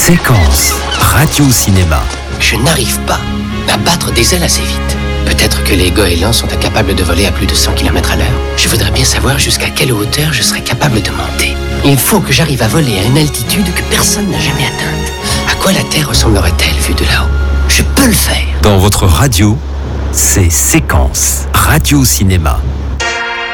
Séquence radio-cinéma. Je n'arrive pas à battre des ailes assez vite. Peut-être que les goélands sont incapables de voler à plus de 100 km à l'heure. Je voudrais bien savoir jusqu'à quelle hauteur je serais capable de monter. Il faut que j'arrive à voler à une altitude que personne n'a jamais atteinte. À quoi la Terre ressemblerait-elle vue de là-haut? Je peux le faire. Dans votre radio, c'est Séquence radio-cinéma.